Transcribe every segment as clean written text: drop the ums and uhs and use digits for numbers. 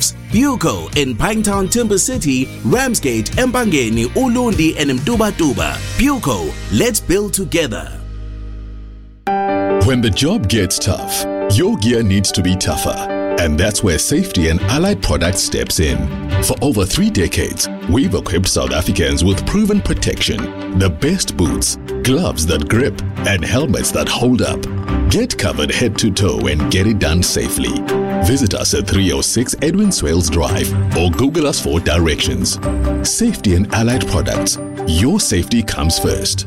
Gloves. Buco in Pinetown, Timber City, Ramsgate, Mpangeni, Ulundi and Mtuba. Buco, let's build together. When the job gets tough, your gear needs to be tougher. And that's where Safety and Allied Products steps in. For over 3 decades, we've equipped South Africans with proven protection, the best boots, gloves that grip, and helmets that hold up. Get covered head to toe and get it done safely. Visit us at 306 Edwin Swales Drive or Google us for directions. Safety and Allied Products. Your safety comes first.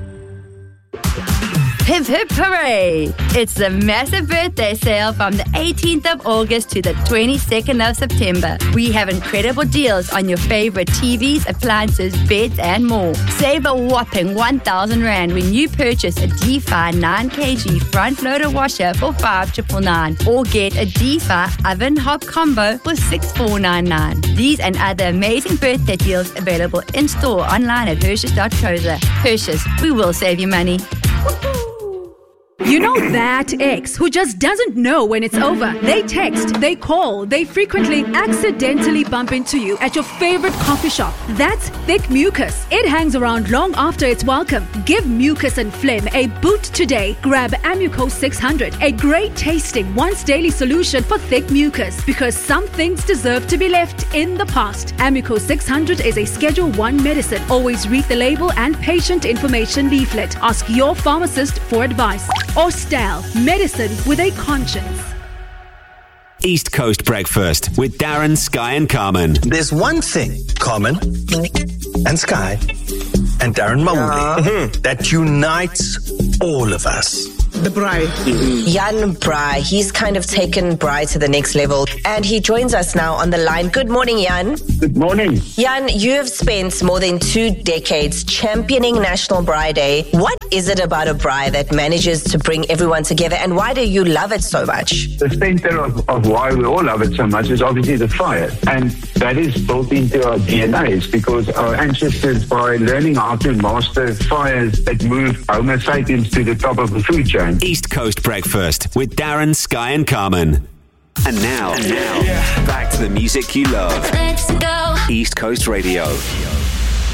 Hip hip hooray! It's the massive birthday sale from the 18th of August to the 22nd of September. We have incredible deals on your favorite TVs, appliances, beds and more. Save a whopping 1,000 Rand when you purchase a D-Fi 9kg front loader washer for 5,999 or get a D-Fi oven hob combo for 6,499. These and other amazing birthday deals available in store online at Hershes.co.za. Hershes, we will save you money. You know that ex who just doesn't know when it's over. They text, they call, they frequently accidentally bump into you at your favorite coffee shop. That's thick mucus. It hangs around long after it's welcome. Give mucus and phlegm a boot today. Grab Amuco 600, a great tasting once daily solution for thick mucus, because some things deserve to be left in the past. Amuco 600 is a Schedule 1 medicine. Always read the label and patient information leaflet. Ask your pharmacist for advice. Ostal, medicine with a conscience. East Coast Breakfast with Darren, Sky and Carmen. There's one thing, Carmen and Sky and Darren Mawuli, that unites all of us. The Braai. Jan Braai. He's kind of taken Braai to the next level, and he joins us now on the line. Good morning, Jan. Good morning. Jan, you have spent more than 2 decades championing National Braai Day. What is it about a braai that manages to bring everyone together, and why do you love it so much? The center of why we all love it so much is obviously the fire, and that is built into our DNAs because our ancestors, by learning how to master fires that moved Homo sapiens to the top of the food chain. East Coast Breakfast with Darren, Sky and Carmen. And now, back to the music you love. Let's go. East Coast Radio.